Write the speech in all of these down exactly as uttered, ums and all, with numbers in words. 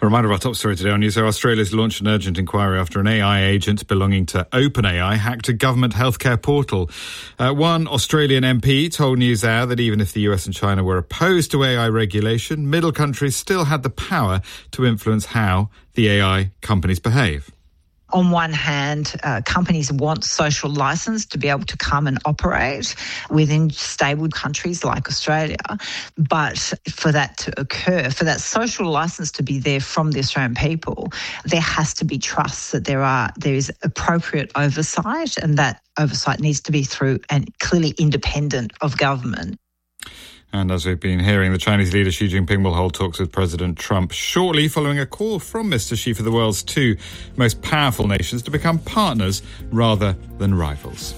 A reminder of our top story today on News Hour. Australia's launched an urgent inquiry after an A I agent belonging to OpenAI hacked a government healthcare portal. Uh, one Australian M P told NewsHour that even if the U S and China were opposed to A I regulation, middle countries still had the power to influence how the A I companies behave. On one hand, uh, companies want social license to be able to come and operate within stable countries like Australia. But for that to occur, for that social license to be there from the Australian people, there has to be trust that there are there is appropriate oversight, and that oversight needs to be through and clearly independent of government. And as we've been hearing, the Chinese leader Xi Jinping will hold talks with President Trump shortly, following a call from Mister Xi for the world's two most powerful nations to become partners rather than rivals.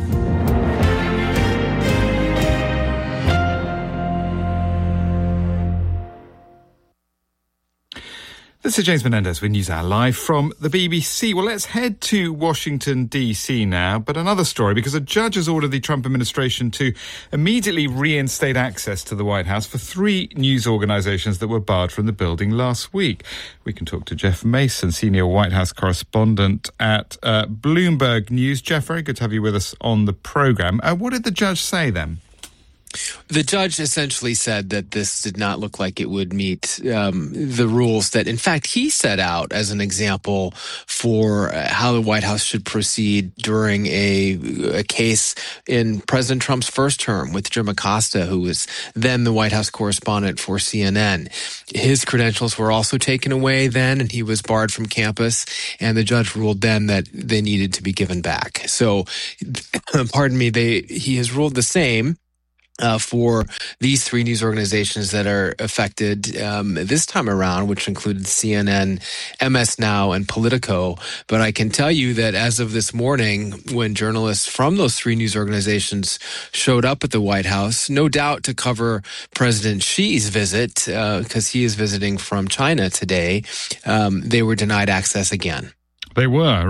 This is James Menendez with NewsHour Live from the B B C. Well, let's head to Washington, D C now, but another story, because a judge has ordered the Trump administration to immediately reinstate access to the White House for three news organizations that were barred from the building last week. We can talk to Jeff Mason, senior White House correspondent at uh, Bloomberg News. Jeff, very good to have you with us on the program. Uh, what did the judge say then? The judge essentially said that this did not look like it would meet um, the rules that, in fact, he set out as an example for how the White House should proceed during a, a case in President Trump's first term with Jim Acosta, who was then the White House correspondent for C N N. His credentials were also taken away then, and he was barred from campus, and the judge ruled then that they needed to be given back. So, pardon me, they he has ruled the same Uh, for these three news organizations that are affected um, this time around, which included C N N, M S Now, and Politico. But I can tell you that as of this morning, when journalists from those three news organizations showed up at the White House, no doubt to cover President Xi's visit, because uh, he is visiting from China today, um, they were denied access again. They were.